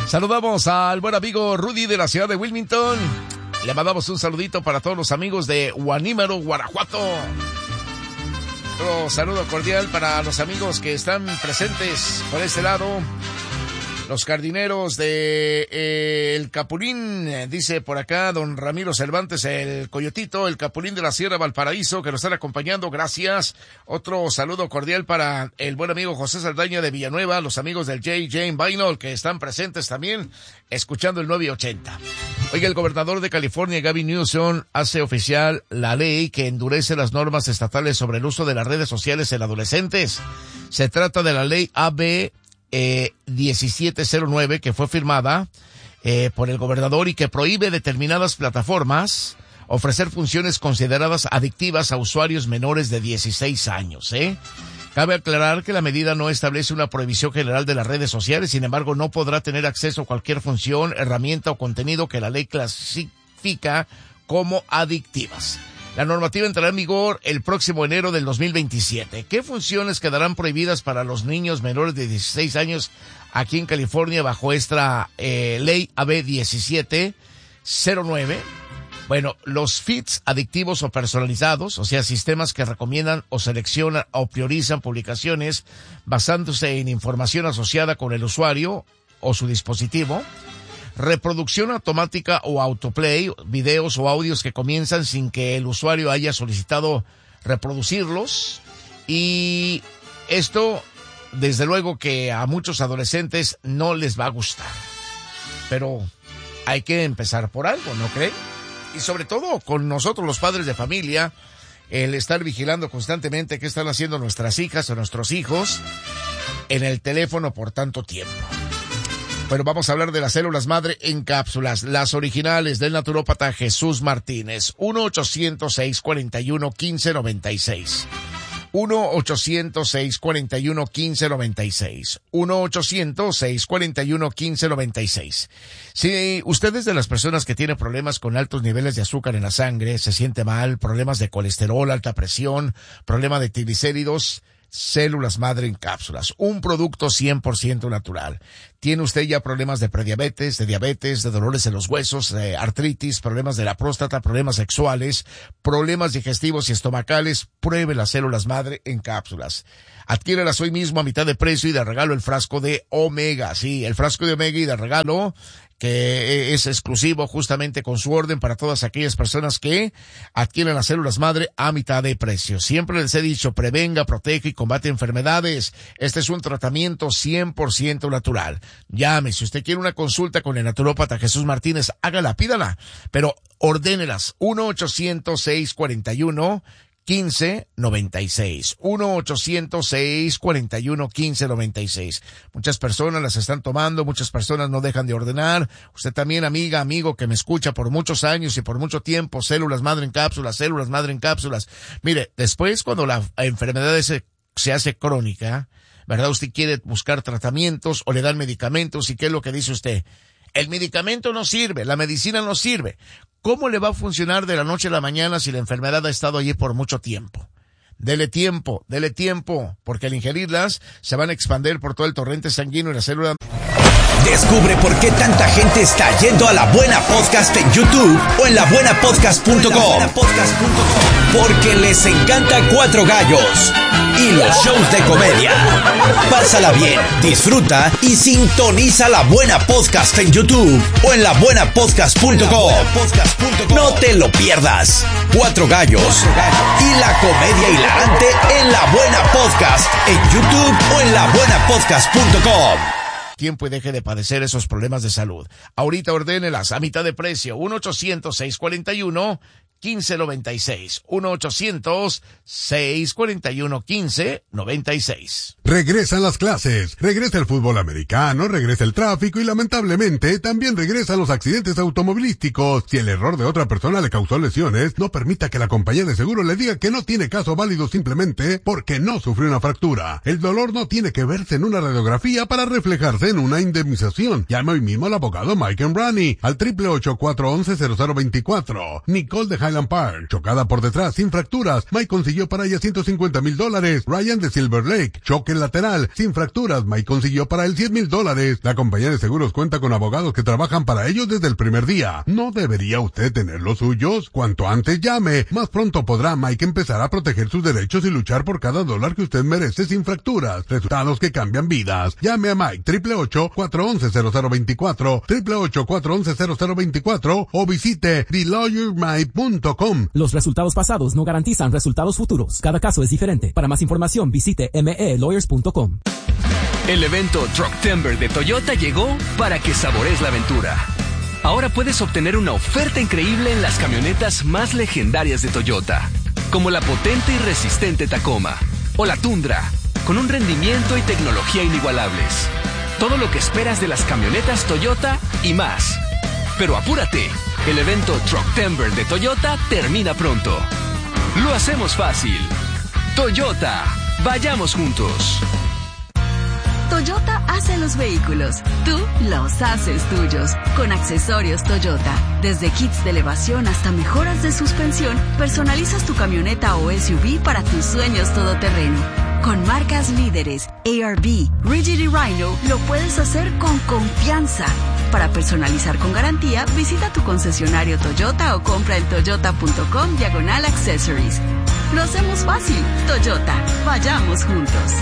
Saludamos al buen amigo Rudy de la ciudad de Wilmington. Le mandamos un saludito para todos los amigos de Guanímaro, Guanajuato. Otro saludo cordial para los amigos que están presentes por este lado. Los jardineros de el Capulín, dice por acá don Ramiro Cervantes, el Coyotito, el Capulín de la Sierra Valparaíso, que nos están acompañando, gracias. Otro saludo cordial para el buen amigo José Saldaña de Villanueva, los amigos del J.J. Vinyl, que están presentes también, escuchando el 980. Oiga, el gobernador de California, Gavin Newsom, hace oficial la ley que endurece las normas estatales sobre el uso de las redes sociales en adolescentes. Se trata de la ley AB 1709, que fue firmada por el gobernador y que prohíbe determinadas plataformas ofrecer funciones consideradas adictivas a usuarios menores de 16 años. Cabe aclarar que la medida no establece una prohibición general de las redes sociales, sin embargo no podrá tener acceso a cualquier función, herramienta o contenido que la ley clasifica como adictivas. La normativa entrará en vigor el próximo enero del 2027. ¿Qué funciones quedarán prohibidas para los niños menores de 16 años aquí en California bajo esta ley AB 1709? Bueno, los feeds adictivos o personalizados, o sea, sistemas que recomiendan o seleccionan o priorizan publicaciones basándose en información asociada con el usuario o su dispositivo. Reproducción automática o autoplay, videos o audios que comienzan sin que el usuario haya solicitado reproducirlos. Y esto, desde luego que a muchos adolescentes no les va a gustar. Pero hay que empezar por algo, ¿no creen? Y sobre todo con nosotros los padres de familia, el estar vigilando constantemente qué están haciendo nuestras hijas o nuestros hijos en el teléfono por tanto tiempo. Bueno, vamos a hablar de las células madre en cápsulas, las originales del naturópata Jesús Martínez. 1-800-641-1596. 1-800-641-1596. 1-800-641-1596. Si usted es de las personas que tienen problemas con altos niveles de azúcar en la sangre, se siente mal, problemas de colesterol, alta presión, problema de triglicéridos, células madre en cápsulas, un producto 100% natural. ¿Tiene usted ya problemas de prediabetes, de diabetes, de dolores en los huesos, de artritis, problemas de la próstata, problemas sexuales, problemas digestivos y estomacales? Pruebe las células madre en cápsulas. Adquiéralas hoy mismo a mitad de precio y de regalo el frasco de Omega. Sí, el frasco de Omega y de regalo, que es exclusivo justamente con su orden para todas aquellas personas que adquieren las células madre a mitad de precio. Siempre les he dicho, prevenga, protege y combate enfermedades. Este es un tratamiento 100% natural. Llame, si usted quiere una consulta con el naturópata Jesús Martínez, hágala, pídala, pero ordénelas. 1-800-641-1596. 1-800-641-1596. Muchas personas las están tomando, muchas personas no dejan de ordenar. Usted también, amiga, amigo, que me escucha por muchos años y por mucho tiempo, células madre en cápsulas, células madre en cápsulas. Mire, después cuando la enfermedad se hace crónica, ¿verdad? Usted quiere buscar tratamientos o le dan medicamentos, ¿y qué es lo que dice usted? El medicamento no sirve, la medicina no sirve. ¿Cómo le va a funcionar de la noche a la mañana si la enfermedad ha estado allí por mucho tiempo? Dele tiempo, porque al ingerirlas se van a expandir por todo el torrente sanguíneo y la célula. Descubre por qué tanta gente está yendo a La Buena Podcast en YouTube o en labuenapodcast.com. Porque les encanta Cuatro Gallos y los shows de comedia. Pásala bien, disfruta y sintoniza La Buena Podcast en YouTube o en labuenapodcast.com. No te lo pierdas. Cuatro Gallos y la comedia hilarante en La Buena Podcast en YouTube o en labuenapodcast.com. Tiempo y deje de padecer esos problemas de salud. Ahorita ordénelas a mitad de precio. 1-800-641-1596. 1-800-641-1596. Regresan las clases, regresa el fútbol americano, regresa el tráfico y lamentablemente también regresan los accidentes automovilísticos. Si el error de otra persona le causó lesiones, no permita que la compañía de seguro le diga que no tiene caso válido simplemente porque no sufrió una fractura. El dolor no tiene que verse en una radiografía para reflejarse en una indemnización. Llame hoy mismo al abogado Mike Embrani al 888-411-0024. Nicole de Highland Park. Chocada por detrás, sin fracturas, Mike consiguió para ella $150,000. Ryan de Silver Lake. Choque lateral, sin fracturas, Mike consiguió para él $100,000. La compañía de seguros cuenta con abogados que trabajan para ellos desde el primer día. ¿No debería usted tener los suyos? Cuanto antes llame, más pronto podrá Mike empezar a proteger sus derechos y luchar por cada dólar que usted merece sin fracturas. Resultados que cambian vidas. Llame a Mike 888-411-0024, 888-411-0024 o visite TheLawyerMike.com. Los resultados pasados no garantizan resultados futuros. Cada caso es diferente. Para más información visite melawyers.com. El evento Trucktember de Toyota llegó para que saborees la aventura. Ahora puedes obtener una oferta increíble en las camionetas más legendarias de Toyota, como la potente y resistente Tacoma o la Tundra, con un rendimiento y tecnología inigualables. Todo lo que esperas de las camionetas Toyota y más. Pero apúrate, el evento Trucktember de Toyota termina pronto. Lo hacemos fácil. Toyota, vayamos juntos. Toyota hace los vehículos, tú los haces tuyos. Con accesorios Toyota, desde kits de elevación hasta mejoras de suspensión, personalizas tu camioneta o SUV para tus sueños todoterreno. Con marcas líderes, ARB, Rigid y Rhino, lo puedes hacer con confianza. Para personalizar con garantía, visita tu concesionario Toyota o compra en toyota.com/accessories. Lo hacemos fácil. Toyota, vayamos juntos.